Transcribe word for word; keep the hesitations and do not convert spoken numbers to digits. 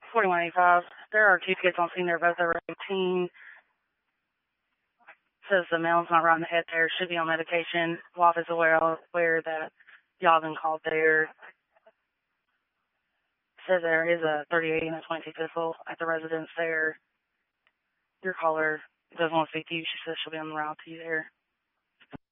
forty-one eighty-five. There are two kids on scene. They're both over eighteen. Says the male's not right in the head there. Should be on medication. W A F is aware, aware that y'all been called there. Says there is a thirty-eight and a twenty-two pistol at the residence there. Your caller does want to speak to you. She says she'll be on the route to you there.